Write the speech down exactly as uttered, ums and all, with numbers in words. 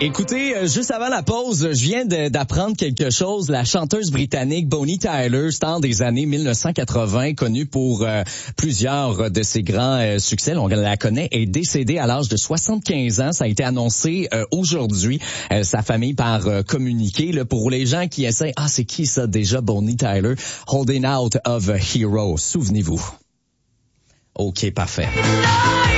Écoutez, euh, juste avant la pause, je viens de, d'apprendre quelque chose. La chanteuse britannique Bonnie Tyler, star des années mille neuf cent quatre-vingts, connue pour euh, plusieurs de ses grands euh, succès, on la connaît, est décédée à l'âge de soixante-quinze ans. Ça a été annoncé euh, aujourd'hui. Euh, sa famille par euh, communiqué. Là, pour les gens qui essaient, ah c'est qui ça déjà, Bonnie Tyler? Holding Out of a Hero. Souvenez-vous. OK, parfait.